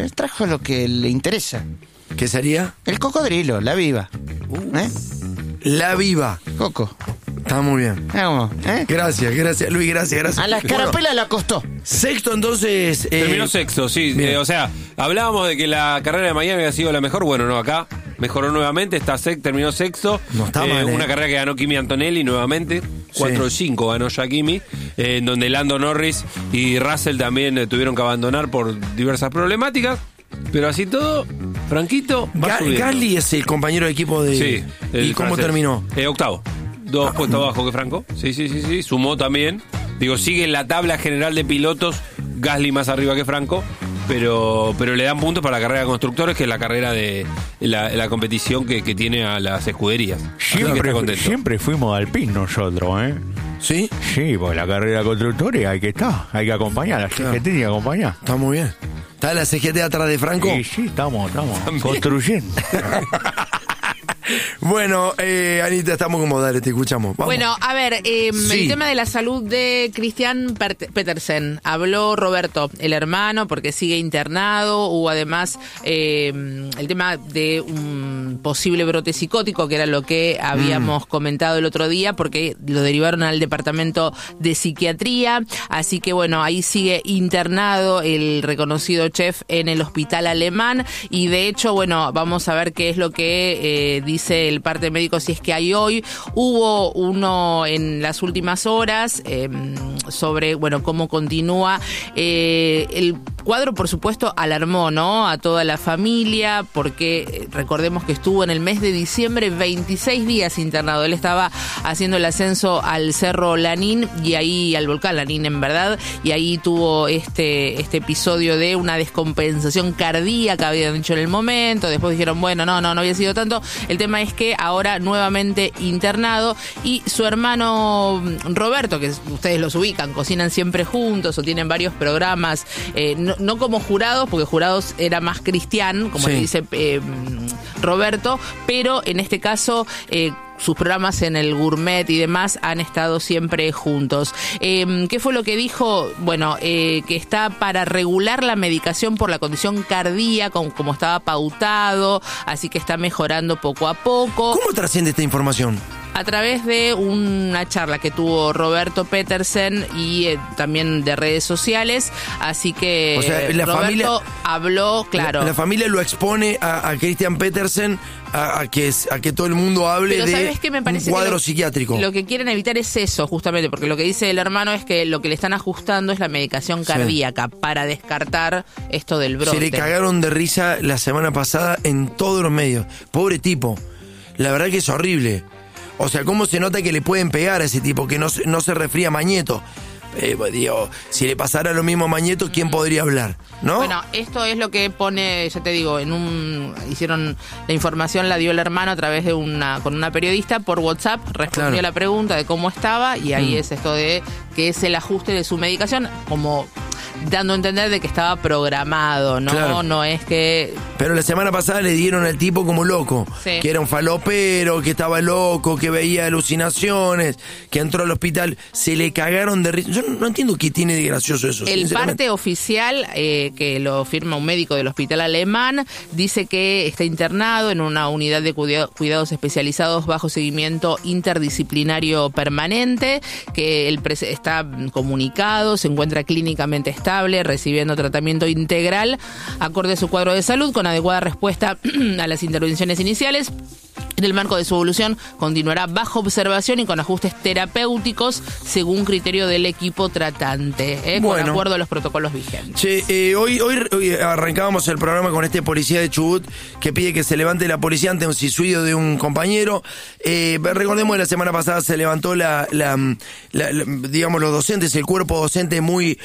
trajo lo que le interesa. ¿Qué sería? El cocodrilo, la viva. La viva. Coco. Está muy bien. Vamos, Gracias, Luis, gracias. A la escarapela la costó. Sexto, entonces... Terminó sexto, sí. O sea, hablábamos de que la carrera de Miami había sido la mejor. Bueno, no, acá mejoró nuevamente. Terminó sexto. No está mal, Una carrera que ganó Kimi Antonelli nuevamente. 4-5 ganó ya Kimi. En donde Lando Norris y Russell también tuvieron que abandonar por diversas problemáticas. Pero así todo, Franquito va subiendo. Gasly es el compañero de equipo de... Sí. ¿Y cómo francés. terminó? Octavo. 2 puestos abajo que Franco. Sí. Sumó también. Digo, sigue en la tabla general de pilotos. Gasly más arriba que Franco. Pero le dan puntos para la carrera de constructores, que es la carrera de la competición que tiene a las escuderías. Siempre fuimos Alpine nosotros, ¿eh? ¿Sí? Sí, porque la carrera de constructores hay que acompañar, la CGT tiene que acompañar. Está muy bien. ¿Está la CGT atrás de Franco? Sí, estamos construyendo. Bueno, Anita, estamos como, dale, te escuchamos. Vamos. Bueno, a ver, el tema de la salud de Christian Petersen. Habló Roberto, el hermano, porque sigue internado. Hubo además el tema de un posible brote psicótico, que era lo que habíamos comentado el otro día, porque lo derivaron al departamento de psiquiatría. Así que bueno, ahí sigue internado el reconocido chef en el hospital alemán. Y de hecho, bueno, vamos a ver qué es lo que dice el parte médico, si es que hay hoy. Hubo uno en las últimas horas sobre, bueno, cómo continúa. El cuadro, por supuesto, alarmó, ¿no?, a toda la familia, porque recordemos que estuvo en el mes de diciembre 26 días internado. Él estaba haciendo el ascenso al Cerro Lanín y ahí, al volcán Lanín, en verdad, y ahí tuvo este episodio de una descompensación cardíaca, habían dicho en el momento. Después dijeron, bueno, no había sido tanto. El tema es que ahora nuevamente internado, y su hermano Roberto, que ustedes los ubican, cocinan siempre juntos o tienen varios programas, no como jurados, porque jurados era más Cristian, como le dice Roberto, pero en este caso sus programas en el Gourmet y demás han estado siempre juntos. ¿Qué fue lo que dijo? Bueno, que está para regular la medicación por la condición cardíaca, como estaba pautado, así que está mejorando poco a poco. ¿Cómo trasciende esta información? A través de una charla que tuvo Roberto Petersen y también de redes sociales, así que, o sea, Roberto familia habló, claro. La familia lo expone a Christian Petersen a que todo el mundo hable. Pero de qué me parece, un cuadro psiquiátrico. Lo que quieren evitar es eso, justamente, porque lo que dice el hermano es que lo que le están ajustando es la medicación cardíaca para descartar esto del brote. Se le cagaron de risa la semana pasada en todos los medios. Pobre tipo. La verdad que es horrible. O sea, ¿cómo se nota que le pueden pegar a ese tipo? Que no se resfría Mañeto. Digo, si le pasara lo mismo a Mañeto, ¿quién podría hablar? ¿No? Bueno, esto es lo que pone, ya te digo, hicieron la información, la dio el hermano a través de con una periodista por WhatsApp, respondió a la pregunta de cómo estaba, y ahí es esto de que es el ajuste de su medicación, como dando a entender de que estaba programado, ¿no? Claro. No es que... Pero la semana pasada le dieron al tipo como loco, que era un falopero, que estaba loco, que veía alucinaciones, que entró al hospital. Se le cagaron de risa. Yo no entiendo qué tiene de gracioso eso. El parte oficial, que lo firma un médico del hospital alemán, dice que está internado en una unidad de cuidados especializados bajo seguimiento interdisciplinario permanente, que él está comunicado, se encuentra clínicamente estable, recibiendo tratamiento integral acorde a su cuadro de salud, con adecuada respuesta a las intervenciones iniciales. En el marco de su evolución, continuará bajo observación y con ajustes terapéuticos según criterio del equipo tratante, con acuerdo a los protocolos vigentes. Che, hoy arrancábamos el programa con este policía de Chubut que pide que se levante la policía ante un suicidio de un compañero. Recordemos que la semana pasada se levantó digamos, los docentes, el cuerpo docente muy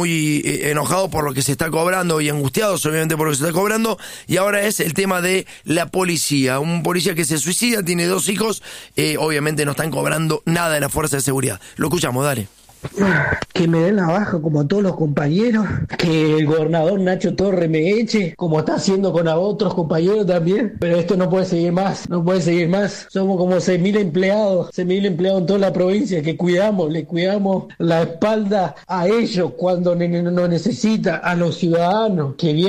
enojado por lo que se está cobrando y angustiados obviamente por lo que se está cobrando, y ahora es el tema de la policía. Un policía que se suicida, tiene 2 hijos, obviamente no están cobrando nada de la fuerza de seguridad. Lo escuchamos, dale. Que me den la baja como a todos los compañeros, que el gobernador Nacho Torre me eche, como está haciendo con a otros compañeros también, pero esto no puede seguir más, somos como 6.000 empleados en toda la provincia que le cuidamos la espalda a ellos cuando nos necesita, a los ciudadanos que vienen